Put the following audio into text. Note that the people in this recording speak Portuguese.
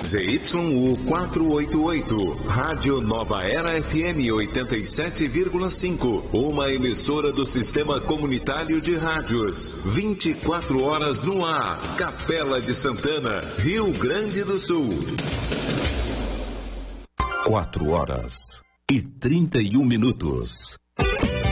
ZYU 488, Rádio Nova Era FM 87,5, uma emissora do Sistema Comunitário de Rádios. 24 horas no ar, Capela de Santana, Rio Grande do Sul. 4 horas e 31 minutos.